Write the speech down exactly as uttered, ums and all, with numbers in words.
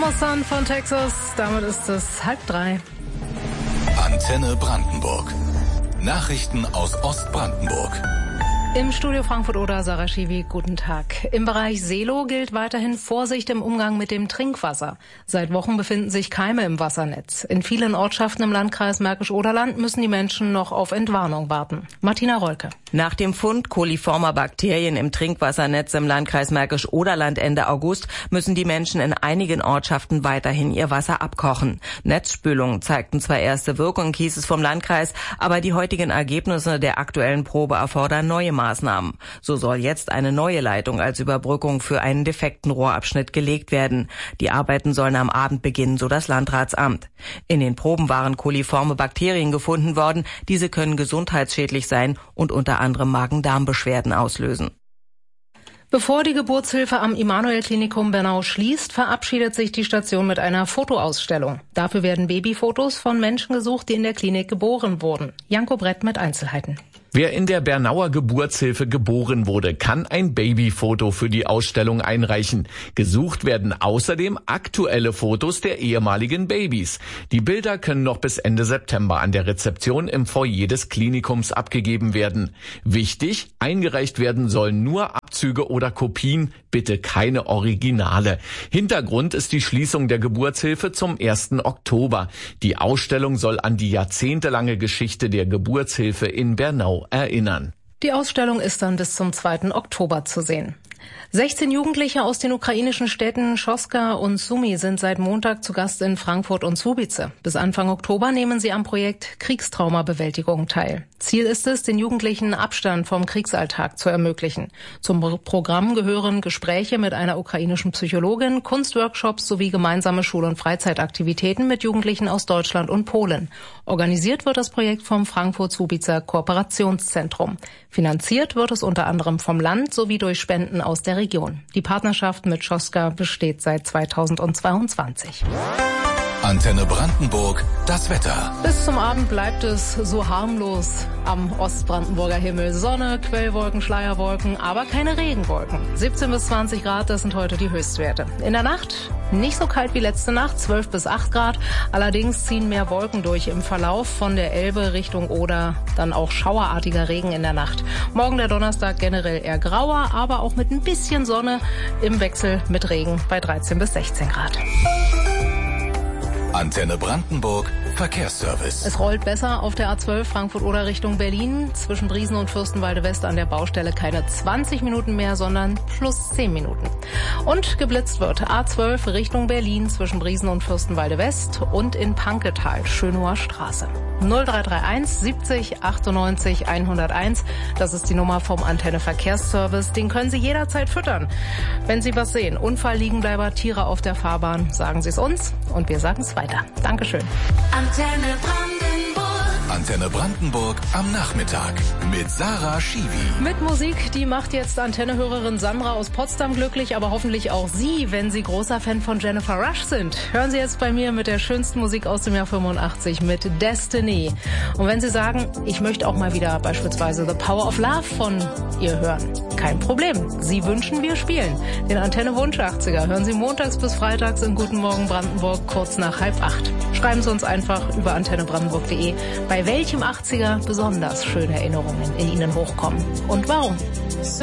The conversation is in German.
Almost Sun von Texas. Damit ist es halb drei. Antenne Brandenburg. Nachrichten aus Ostbrandenburg. Im Studio Frankfurt-Oder, Sarah Schiwi, guten Tag. Im Bereich Seelow gilt weiterhin Vorsicht im Umgang mit dem Trinkwasser. Seit Wochen befinden sich Keime im Wassernetz. In vielen Ortschaften im Landkreis Märkisch-Oderland müssen die Menschen noch auf Entwarnung warten. Martina Rolke. Nach dem Fund coliformer Bakterien im Trinkwassernetz im Landkreis Märkisch-Oderland Ende August müssen die Menschen in einigen Ortschaften weiterhin ihr Wasser abkochen. Netzspülungen zeigten zwar erste Wirkung, hieß es vom Landkreis, aber die heutigen Ergebnisse der aktuellen Probe erfordern neue Maßnahmen. So soll jetzt eine neue Leitung als Überbrückung für einen defekten Rohrabschnitt gelegt werden. Die Arbeiten sollen am Abend beginnen, so das Landratsamt. In den Proben waren coliforme Bakterien gefunden worden. Diese können gesundheitsschädlich sein und unter anderem Magen-Darm-Beschwerden auslösen. Bevor die Geburtshilfe am Immanuel-Klinikum Bernau schließt, verabschiedet sich die Station mit einer Fotoausstellung. Dafür werden Babyfotos von Menschen gesucht, die in der Klinik geboren wurden. Janko Brett mit Einzelheiten. Wer in der Bernauer Geburtshilfe geboren wurde, kann ein Babyfoto für die Ausstellung einreichen. Gesucht werden außerdem aktuelle Fotos der ehemaligen Babys. Die Bilder können noch bis Ende September an der Rezeption im Foyer des Klinikums abgegeben werden. Wichtig, eingereicht werden sollen nur Abzüge oder Kopien, bitte keine Originale. Hintergrund ist die Schließung der Geburtshilfe zum ersten Oktober. Die Ausstellung soll an die jahrzehntelange Geschichte der Geburtshilfe in Bernau erinnern. Die Ausstellung ist dann bis zum zweiten Oktober zu sehen. sechzehn Jugendliche aus den ukrainischen Städten Schoska und Sumy sind seit Montag zu Gast in Frankfurt und Słubice. Bis Anfang Oktober nehmen sie am Projekt Kriegstraumabewältigung teil. Ziel ist es, den Jugendlichen Abstand vom Kriegsalltag zu ermöglichen. Zum Programm gehören Gespräche mit einer ukrainischen Psychologin, Kunstworkshops sowie gemeinsame Schul- und Freizeitaktivitäten mit Jugendlichen aus Deutschland und Polen. Organisiert wird das Projekt vom Frankfurt-Słubicer Kooperationszentrum. Finanziert wird es unter anderem vom Land sowie durch Spenden aus der Region. Die Partnerschaft mit Schoska besteht seit zweitausendzweiundzwanzig. Antenne Brandenburg, das Wetter. Bis zum Abend bleibt es so harmlos am Ostbrandenburger Himmel. Sonne, Quellwolken, Schleierwolken, aber keine Regenwolken. siebzehn bis zwanzig Grad, das sind heute die Höchstwerte. In der Nacht nicht so kalt wie letzte Nacht, zwölf bis acht Grad. Allerdings ziehen mehr Wolken durch im Verlauf von der Elbe Richtung Oder. Dann auch schauerartiger Regen in der Nacht. Morgen der Donnerstag generell eher grauer, aber auch mit ein bisschen Sonne im Wechsel mit Regen bei dreizehn bis sechzehn Grad. Antenne Brandenburg, Verkehrsservice. Es rollt besser auf der A zwölf Frankfurt-Oder Richtung Berlin. Zwischen Briesen und Fürstenwalde West an der Baustelle keine zwanzig Minuten mehr, sondern plus zehn Minuten. Und geblitzt wird A zwölf Richtung Berlin zwischen Briesen und Fürstenwalde West und in Panketal, Schönauer Straße. null drei drei eins siebzig achtundneunzig hunderteins. Das ist die Nummer vom Antenne Verkehrsservice. Den können Sie jederzeit füttern. Wenn Sie was sehen, Unfall, Liegenbleiber, Tiere auf der Fahrbahn, sagen Sie es uns und wir sagen es weiter. Dankeschön. Antenne Brandenburg. Antenne Brandenburg am Nachmittag mit Sarah Schiwi. Mit Musik, die macht jetzt Antenne-Hörerin Sandra aus Potsdam glücklich, aber hoffentlich auch Sie, wenn Sie großer Fan von Jennifer Rush sind. Hören Sie jetzt bei mir mit der schönsten Musik aus dem Jahr fünfundachtzig mit Destiny. Und wenn Sie sagen, ich möchte auch mal wieder beispielsweise The Power of Love von ihr hören, kein Problem. Sie wünschen, wir spielen. Den Antenne-Wunsch achtziger hören Sie montags bis freitags in Guten Morgen Brandenburg kurz nach halb acht. Schreiben Sie uns einfach über antenne brandenburg punkt de, bei welchem achtziger besonders schöne Erinnerungen in Ihnen hochkommen und warum.